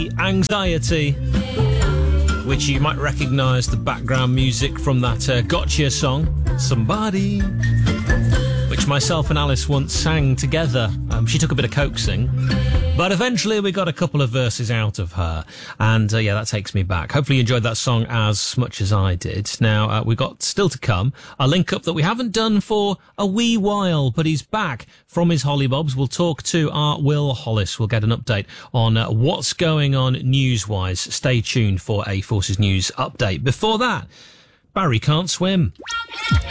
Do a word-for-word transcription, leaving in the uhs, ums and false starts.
Anxiety, which you might recognise the background music from that uh, Gotcha song, Somebody, which myself and Alice once sang together. Um, she took a bit of coaxing, but eventually we got a couple of verses out of her, and uh, yeah, that takes me back. Hopefully you enjoyed that song as much as I did. Now, uh, we've got still to come a link-up that we haven't done for a wee while, but he's back from his hollybobs. We'll talk to our Will Hollis. We'll get an update on uh, what's going on news-wise. Stay tuned for a Forces News update. Before that, Barry Can't Swim.